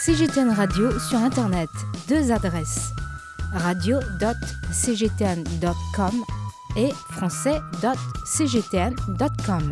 CGTN Radio sur Internet. 2 adresses. radio.cgtn.com et français.cgtn.com.